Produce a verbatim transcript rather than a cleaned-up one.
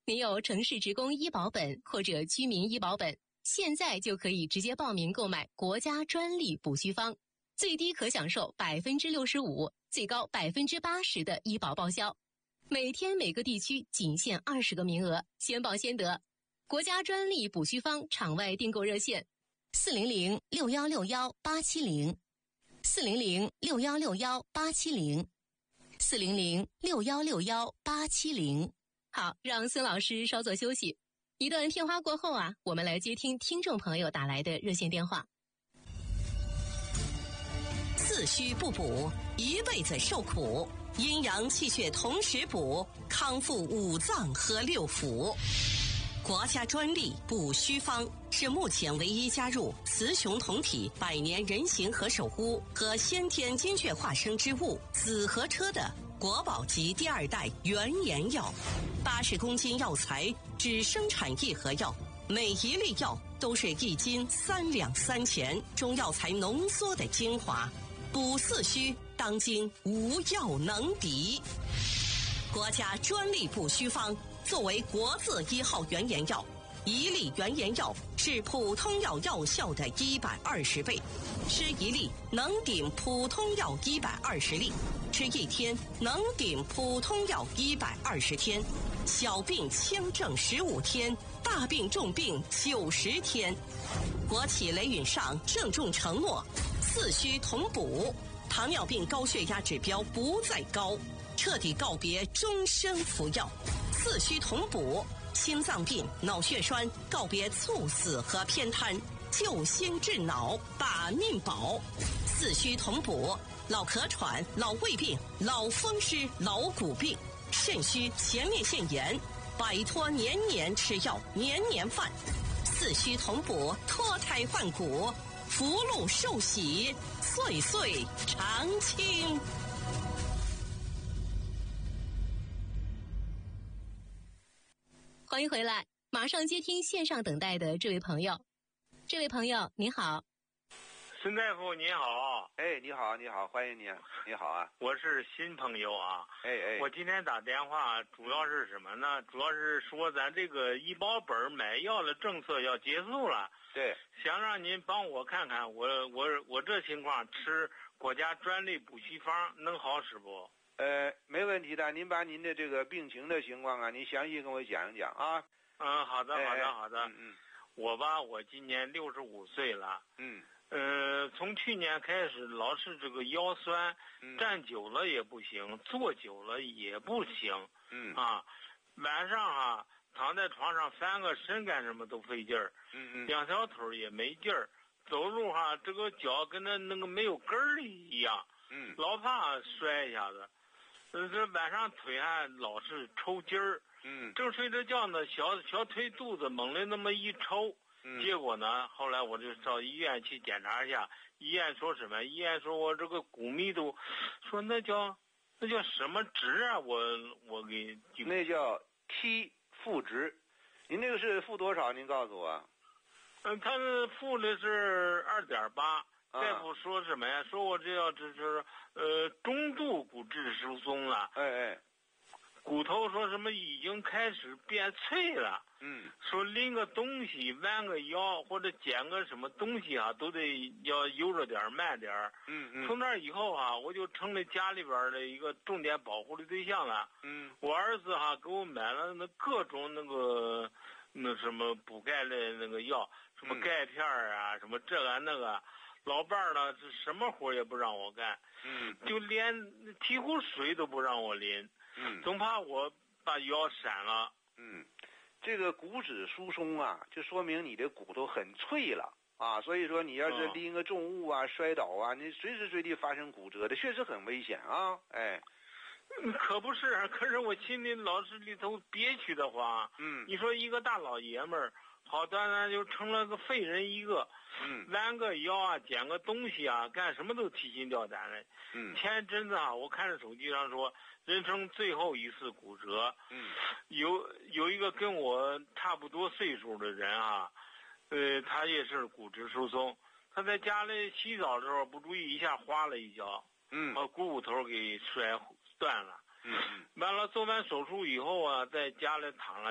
你有城市职工医保本或者居民医保本，现在就可以直接报名购买国家专利补虚方，最低可享受百分之六十五，最高百分之八十的医保报销。每天每个地区仅限二十个名额，先报先得。国家专利补虚方场外订购热线：四零零六幺六幺八七零，四零零六幺六幺八七零，四零零六幺六幺八七零。好，让孙老师稍作休息。一段片花过后啊，我们来接听听众朋友打来的热线电话。 四虚不补，一辈子受苦。阴阳气血同时补，康复五脏和六腑。国家专利补虚方是目前唯一加入雌雄同体百年人形和守护和先天精血化生之物紫河车的国宝级第二代原研药。八十公斤药材只生产一盒药，每一粒药都是一斤三两三钱中药材浓缩的精华，补四虚当今无药能敌。国家专利补虚方作为国字一号原研药，一粒原研药是普通药药效的一百二十倍，吃一粒能顶普通药一百二十粒，吃一天能顶普通药一百二十天，小病轻症十五天，大病重病九十天。国企雷允上郑重承诺，四虚同补，糖尿病高血压指标不再高，彻底告别终生服药。四虚同补，心脏病、脑血栓告别猝死和偏瘫，救心治脑，把命保。四虚同补，老咳喘、老胃病、老风湿、老骨病，肾虚、前列腺炎，摆脱年年吃药、年年犯。四虚同补，脱胎换骨，福禄寿喜，岁岁常青。 欢迎回来，马上接听线上等待的这位朋友。这位朋友您好。 孙大夫您好。 哎，你好，你好，欢迎你，你好啊。 我是新朋友啊。 哎哎。 我今天打电话主要是什么呢？主要是说咱这个医保本买药的政策要结束了。 对。 想让您帮我看看，我我我这情况吃国家专利补虚方能好使不？ 呃，没问题的。您把您的这个病情的情况啊，您详细跟我讲一讲啊。 嗯，好的，好的，好的。 嗯嗯。 我吧，我今年六十五岁了。 嗯。 呃，从去年开始，老是这个腰酸， 嗯、 站久了也不行，坐久了也不行。 嗯。 啊，晚上啊，躺在床上翻个身干什么都费劲儿。 嗯嗯。 两条腿也没劲儿，走路哈、啊，这个脚跟那那个没有根儿一样。 嗯。 老怕摔一下子。呃，这晚上腿还老是抽筋儿。 嗯。 正睡着觉呢，小小腿肚子猛地那么一抽。 嗯。 结果呢，后来我就到医院去检查一下，医院说什么？医院说我这个骨密度，说那叫那叫什么值啊？我我给那叫 T 负值。您这个是负多少？您告诉我。 嗯，他是负的是二点八。大夫说什么呀？说我这要这是呃中度骨质疏松了。 哎哎。 骨头说什么已经开始变脆了。 嗯。 说拎个东西、弯个腰或者捡个什么东西啊，都得要悠着点、慢点。 嗯嗯。 从那以后啊，我就成了家里边的一个重点保护的对象了。 嗯。 我儿子哈、啊、给我买了那各种那个那什么补钙的那个药，什么钙片啊，嗯、什么这个那个。老伴儿呢，是什么活也不让我干。 嗯。 就连提壶水都不让我拎。 嗯。 总怕我把腰闪了。 嗯。这个骨质疏松啊，就说明你的骨头很脆了啊，所以说你要是拎个重物啊、哦、摔倒啊，你随时随地发生骨折的，确实很危险啊。哎， 可不是，可是我心里老是里头憋屈的慌。 嗯， 你说一个大老爷们儿，好端端就成了个废人一个。 嗯， 弯个腰啊，捡个东西啊，干什么都提心吊胆的。 嗯， 前阵子啊，我看着手机上说，人生最后一次骨折。 嗯， 有有一个跟我差不多岁数的人啊，呃，他也是骨质疏松，他在家里洗澡的时候不注意一下滑了一跤， 嗯， 把股骨头给摔断了。 嗯嗯， 完了做完手术以后啊，在家里躺了